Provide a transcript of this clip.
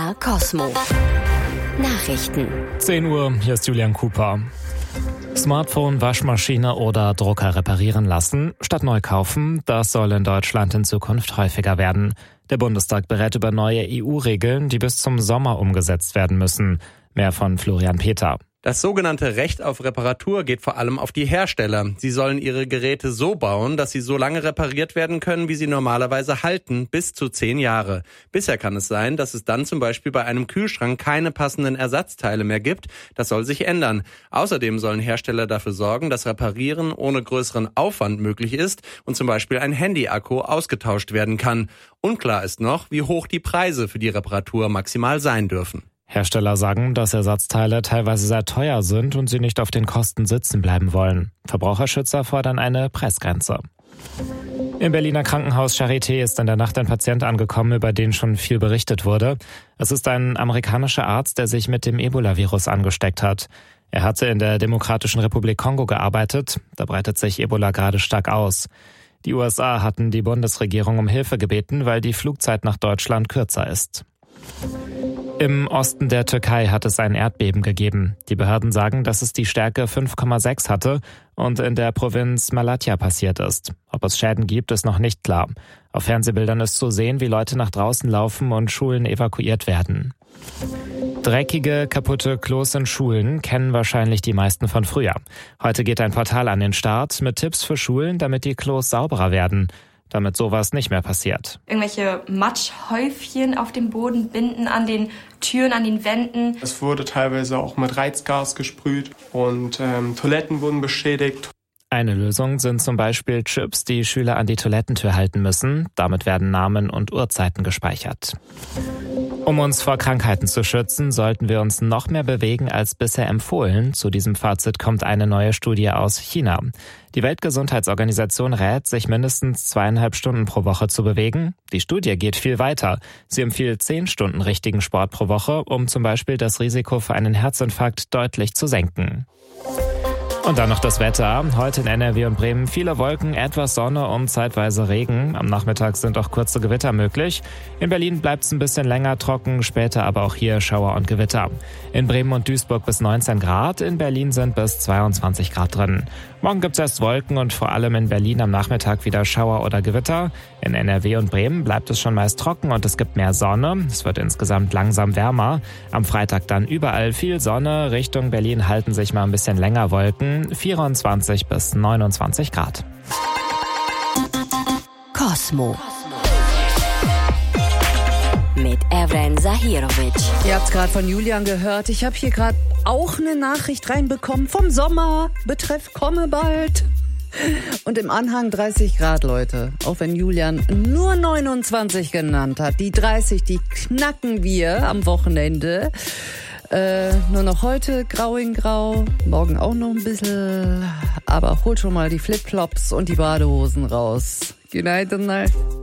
MDR Cosmo. Nachrichten. 10 Uhr, hier ist Julian Cooper. Smartphone, Waschmaschine oder Drucker reparieren lassen, statt neu kaufen, das soll in Deutschland in Zukunft häufiger werden. Der Bundestag berät über neue EU-Regeln, die bis zum Sommer umgesetzt werden müssen. Mehr von Florian Peter. Das sogenannte Recht auf Reparatur geht vor allem auf die Hersteller. Sie sollen ihre Geräte so bauen, dass sie so lange repariert werden können, wie sie normalerweise halten, bis zu 10 Jahre. Bisher kann es sein, dass es dann zum Beispiel bei einem Kühlschrank keine passenden Ersatzteile mehr gibt. Das soll sich ändern. Außerdem sollen Hersteller dafür sorgen, dass Reparieren ohne größeren Aufwand möglich ist und zum Beispiel ein Handy-Akku ausgetauscht werden kann. Unklar ist noch, wie hoch die Preise für die Reparatur maximal sein dürfen. Hersteller sagen, dass Ersatzteile teilweise sehr teuer sind und sie nicht auf den Kosten sitzen bleiben wollen. Verbraucherschützer fordern eine Preisgrenze. Im Berliner Krankenhaus Charité ist in der Nacht ein Patient angekommen, über den schon viel berichtet wurde. Es ist ein amerikanischer Arzt, der sich mit dem Ebola-Virus angesteckt hat. Er hatte in der Demokratischen Republik Kongo gearbeitet. Da breitet sich Ebola gerade stark aus. Die USA hatten die Bundesregierung um Hilfe gebeten, weil die Flugzeit nach Deutschland kürzer ist. Im Osten der Türkei hat es ein Erdbeben gegeben. Die Behörden sagen, dass es die Stärke 5,6 hatte und in der Provinz Malatya passiert ist. Ob es Schäden gibt, ist noch nicht klar. Auf Fernsehbildern ist zu sehen, wie Leute nach draußen laufen und Schulen evakuiert werden. Dreckige, kaputte Klos in Schulen kennen wahrscheinlich die meisten von früher. Heute geht ein Portal an den Start mit Tipps für Schulen, damit die Klos sauberer werden. Damit sowas nicht mehr passiert. Irgendwelche Matschhäufchen auf dem Boden binden, an den Türen, an den Wänden. Es wurde teilweise auch mit Reizgas gesprüht und Toiletten wurden beschädigt. Eine Lösung sind zum Beispiel Chips, die Schüler an die Toilettentür halten müssen. Damit werden Namen und Uhrzeiten gespeichert. Um uns vor Krankheiten zu schützen, sollten wir uns noch mehr bewegen als bisher empfohlen. Zu diesem Fazit kommt eine neue Studie aus China. Die Weltgesundheitsorganisation rät, sich mindestens 2,5 Stunden pro Woche zu bewegen. Die Studie geht viel weiter. Sie empfiehlt 10 Stunden richtigen Sport pro Woche, um zum Beispiel das Risiko für einen Herzinfarkt deutlich zu senken. Und dann noch das Wetter. Heute in NRW und Bremen viele Wolken, etwas Sonne und zeitweise Regen. Am Nachmittag sind auch kurze Gewitter möglich. In Berlin bleibt es ein bisschen länger trocken, später aber auch hier Schauer und Gewitter. In Bremen und Duisburg bis 19 Grad, in Berlin sind bis 22 Grad drin. Morgen gibt es erst Wolken und vor allem in Berlin am Nachmittag wieder Schauer oder Gewitter. In NRW und Bremen bleibt es schon meist trocken und es gibt mehr Sonne. Es wird insgesamt langsam wärmer. Am Freitag dann überall viel Sonne. Richtung Berlin halten sich mal ein bisschen länger Wolken. 24 bis 29 Grad. Cosmo. Mit Evren Zahirovic. Ihr habt es gerade von Julian gehört. Ich habe hier gerade auch eine Nachricht reinbekommen vom Sommer. Betreff komme bald. Und im Anhang 30 Grad, Leute. Auch wenn Julian nur 29 genannt hat. Die 30, die knacken wir am Wochenende. Nur noch heute grau in grau, morgen auch noch ein bisschen. Aber holt schon mal die Flipflops und die Badehosen raus. Good night.